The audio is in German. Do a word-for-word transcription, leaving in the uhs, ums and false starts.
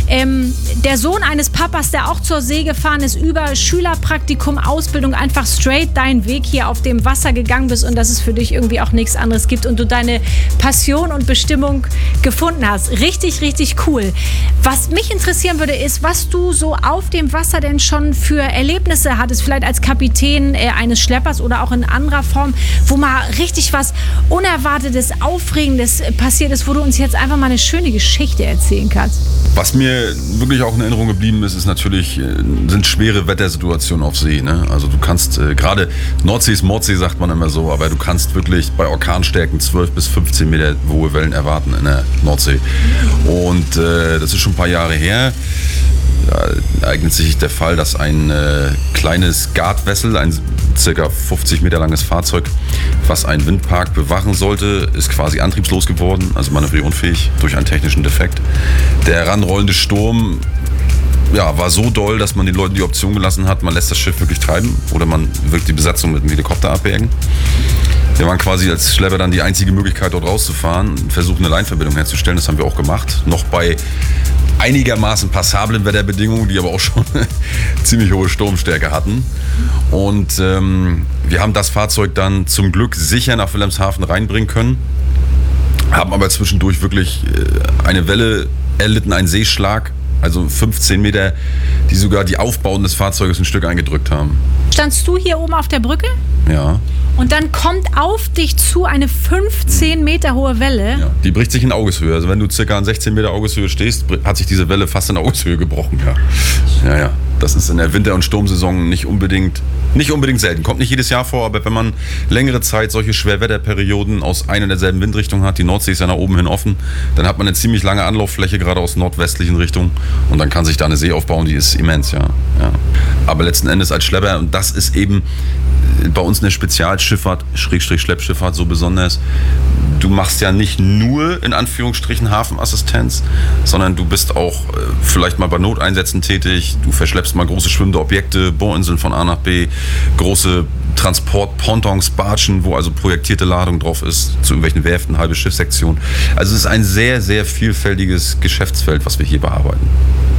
ähm, der Sohn eines Papas, der auch zur See gefahren ist, über Schülerpraktikum, Ausbildung, einfach straight deinen Weg hier auf dem Wasser gegangen bist und dass es für dich irgendwie auch nichts anderes gibt und du deine Passion und Bestimmung gefunden hast. Richtig, richtig cool. Was mich interessieren würde, ist, was du so auf dem Wasser denn schon für Erlebnisse hattest, vielleicht als Kapitän äh, eines Schleppers oder auch in anderer Form, wo mal richtig was Unerwartetes, Aufregendes passiert ist, wo du uns jetzt einfach mal eine schöne Geschichte erzählen kannst. Was mir wirklich auch in Erinnerung geblieben ist, ist natürlich, sind schwere Wettersituationen auf See. Ne? Also du kannst, äh, gerade Nordsee ist Mordsee, sagt man immer so, aber du kannst wirklich bei Orkanstärken zwölf bis fünfzehn Meter hohe Wellen erwarten in der Nordsee. Und äh, das ist schon ein paar Jahre her. Da eignet sich der Fall, dass ein äh, kleines Guard-Vessel, ein ca. fünfzig Meter langes Fahrzeug, was einen Windpark bewachen sollte, ist quasi antriebslos geworden, also manövrierunfähig durch einen technischen Defekt. Der heranrollende Sturm ja, war so doll, dass man den Leuten die Option gelassen hat, man lässt das Schiff wirklich treiben oder man wirkt die Besatzung mit dem Helikopter abbergen. Wir waren quasi als Schlepper dann die einzige Möglichkeit, dort rauszufahren, versuchen eine Leinverbindung herzustellen. Das haben wir auch gemacht. Noch bei einigermaßen passablen Wetterbedingungen, die aber auch schon ziemlich hohe Sturmstärke hatten. Und ähm, wir haben das Fahrzeug dann zum Glück sicher nach Wilhelmshaven reinbringen können, haben aber zwischendurch wirklich äh, eine Welle erlitten, einen Seeschlag, also fünfzehn Meter, die sogar die Aufbauten des Fahrzeuges ein Stück eingedrückt haben. Standst du hier oben auf der Brücke? Ja. Und dann kommt auf dich zu eine fünfzehn Meter hohe Welle. Ja, die bricht sich in Augeshöhe. Also wenn du circa an sechzehn Meter Augeshöhe stehst, hat sich diese Welle fast in Augeshöhe gebrochen. Ja, ja, ja. Das ist in der Winter- und Sturmsaison nicht unbedingt, nicht unbedingt selten. Kommt nicht jedes Jahr vor, aber wenn man längere Zeit solche Schwerwetterperioden aus einer und derselben Windrichtung hat, die Nordsee ist ja nach oben hin offen, dann hat man eine ziemlich lange Anlauffläche, gerade aus nordwestlichen Richtung. Und dann kann sich da eine See aufbauen, die ist immens, ja. ja. Aber letzten Endes als Schlepper, und das ist eben bei uns eine Spezialschifffahrt, Schrägstrich Schleppschifffahrt so besonders, du machst ja nicht nur in Anführungsstrichen Hafenassistenz, sondern du bist auch äh, vielleicht mal bei Noteinsätzen tätig, du verschleppst mal große schwimmende Objekte, Bohrinseln von A nach B, große Transportpontons, Barschen, wo also projektierte Ladung drauf ist, zu irgendwelchen Werften, halbe Schiffssektion. Also es ist ein sehr, sehr vielfältiges Geschäftsfeld, was wir hier bearbeiten.